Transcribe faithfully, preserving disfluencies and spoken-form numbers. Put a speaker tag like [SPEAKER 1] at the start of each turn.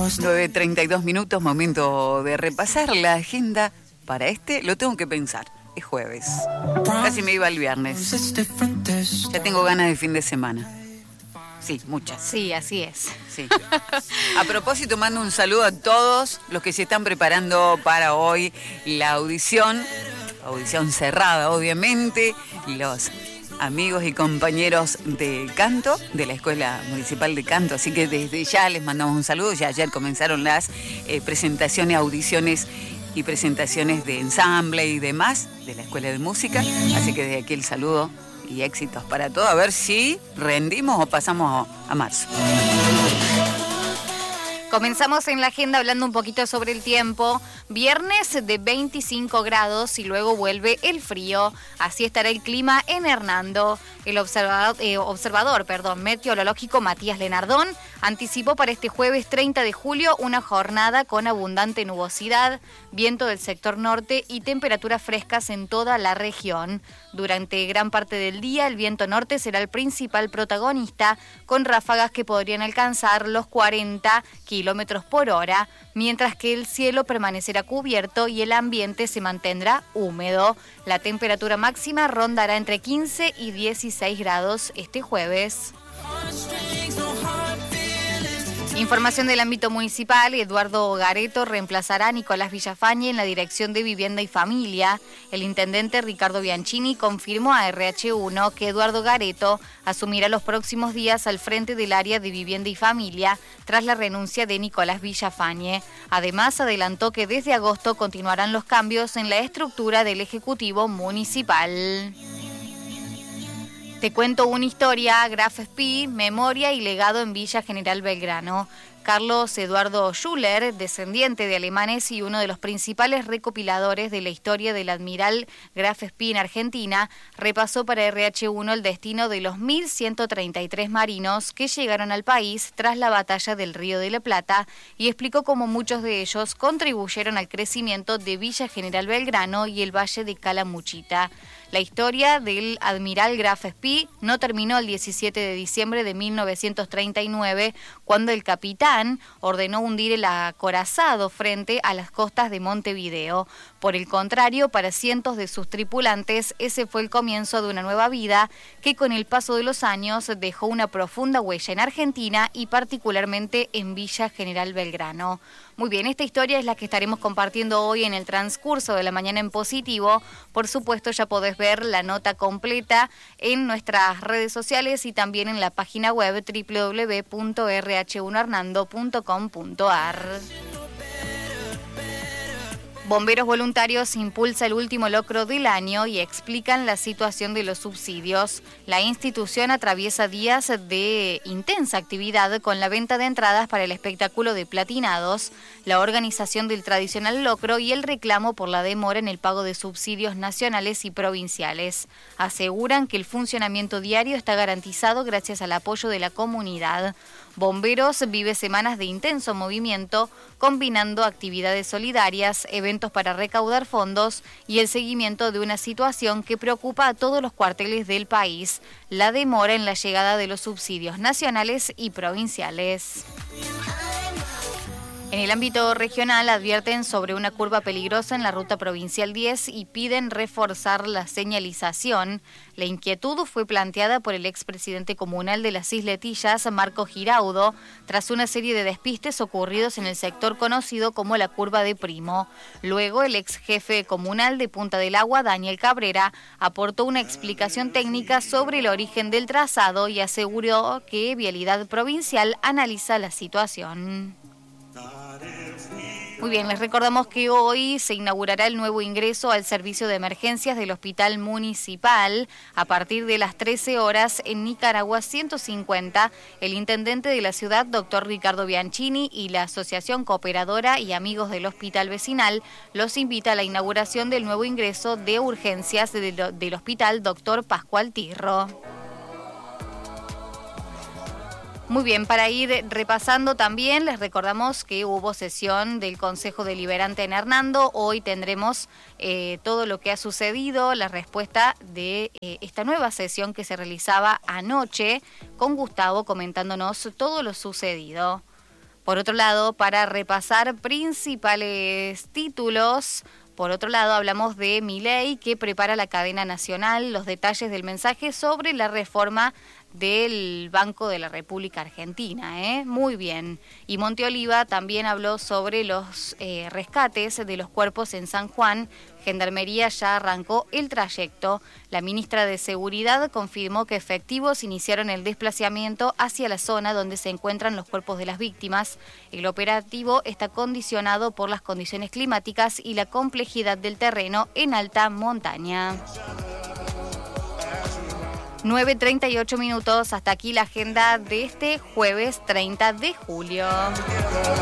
[SPEAKER 1] nueve treinta y dos minutos, momento de repasar la agenda para este. Lo tengo que pensar, es jueves. Casi me iba el viernes. Ya tengo ganas de fin de semana. Sí, muchas.
[SPEAKER 2] Sí, así es.
[SPEAKER 1] Sí. A propósito, mando un saludo a todos los que se están preparando para hoy la audición. Audición cerrada, obviamente. Los amigos y compañeros de canto, de la Escuela Municipal de Canto. Así que desde ya les mandamos un saludo. Ya ayer comenzaron las eh, presentaciones, audiciones y presentaciones de ensamble y demás de la Escuela de Música. Así que desde aquí el saludo y éxitos para todo. A ver si rendimos o pasamos a marzo.
[SPEAKER 2] Comenzamos en la agenda hablando un poquito sobre el tiempo. Viernes de veinticinco grados y luego vuelve el frío. Así estará el clima en Hernando. El observador, eh, observador perdón, meteorológico Matías Lenardón anticipó para este jueves treinta de julio una jornada con abundante nubosidad, viento del sector norte y temperaturas frescas en toda la región. Durante gran parte del día, el viento norte será el principal protagonista, con ráfagas que podrían alcanzar los cuarenta kilómetros por hora, mientras que el cielo permanecerá cubierto y el ambiente se mantendrá húmedo. La temperatura máxima rondará entre quince y dieciséis grados este jueves. Información del ámbito municipal. Eduardo Gareto reemplazará a Nicolás Villafañe en la Dirección de Vivienda y Familia. El intendente Ricardo Bianchini confirmó a R H uno que Eduardo Gareto asumirá los próximos días al frente del área de Vivienda y Familia tras la renuncia de Nicolás Villafañe. Además, adelantó que desde agosto continuarán los cambios en la estructura del Ejecutivo Municipal. Te cuento una historia, Graf Spee, memoria y legado en Villa General Belgrano. Carlos Eduardo Schuller, descendiente de alemanes y uno de los principales recopiladores de la historia del admiral Graf Spee en Argentina, repasó para R H uno el destino de los mil ciento treinta y tres marinos que llegaron al país tras la batalla del Río de la Plata y explicó cómo muchos de ellos contribuyeron al crecimiento de Villa General Belgrano y el Valle de Calamuchita. La historia del admiral Graf Spee no terminó el diecisiete de diciembre de mil novecientos treinta y nueve, cuando el capitán ordenó hundir el acorazado frente a las costas de Montevideo. Por el contrario, para cientos de sus tripulantes, ese fue el comienzo de una nueva vida que con el paso de los años dejó una profunda huella en Argentina y particularmente en Villa General Belgrano. Muy bien, esta historia es la que estaremos compartiendo hoy en el transcurso de la mañana en positivo. Por supuesto, ya podés ver la nota completa en nuestras redes sociales y también en la página web doble u doble u doble u punto r h uno hernando punto com punto a r. Bomberos Voluntarios impulsa el último locro del año y explican la situación de los subsidios. La institución atraviesa días de intensa actividad con la venta de entradas para el espectáculo de Platinados, la organización del tradicional locro y el reclamo por la demora en el pago de subsidios nacionales y provinciales. Aseguran que el funcionamiento diario está garantizado gracias al apoyo de la comunidad. Bomberos vive semanas de intenso movimiento, combinando actividades solidarias, eventos para recaudar fondos y el seguimiento de una situación que preocupa a todos los cuarteles del país: la demora en la llegada de los subsidios nacionales y provinciales. En el ámbito regional advierten sobre una curva peligrosa en la ruta provincial diez y piden reforzar la señalización. La inquietud fue planteada por el expresidente comunal de las Isletillas, Marco Giraudo, tras una serie de despistes ocurridos en el sector conocido como la curva de Primo. Luego, el ex jefe comunal de Punta del Agua, Daniel Cabrera, aportó una explicación técnica sobre el origen del trazado y aseguró que Vialidad Provincial analiza la situación. Muy bien, les recordamos que hoy se inaugurará el nuevo ingreso al servicio de emergencias del Hospital Municipal a partir de las trece horas en Nicaragua ciento cincuenta. El intendente de la ciudad, doctor Ricardo Bianchini, y la Asociación Cooperadora y Amigos del Hospital Vecinal los invita a la inauguración del nuevo ingreso de urgencias del, del Hospital doctor Pascual Tirro. Muy bien, para ir repasando también, les recordamos que hubo sesión del Consejo Deliberante en Hernando. Hoy tendremos eh, todo lo que ha sucedido, la respuesta de eh, esta nueva sesión que se realizaba anoche, con Gustavo comentándonos todo lo sucedido. Por otro lado, para repasar principales títulos, por otro lado, hablamos de Milei, que prepara la cadena nacional, los detalles del mensaje sobre la reforma del Banco de la República Argentina, ¿eh? Muy bien. Y Monteoliva también habló sobre los eh, rescates de los cuerpos en San Juan. Gendarmería ya arrancó el trayecto. La ministra de Seguridad confirmó que efectivos iniciaron el desplazamiento hacia la zona donde se encuentran los cuerpos de las víctimas. El operativo está condicionado por las condiciones climáticas y la complejidad del terreno en alta montaña. nueve treinta y ocho minutos, hasta aquí la agenda de este jueves treinta de julio.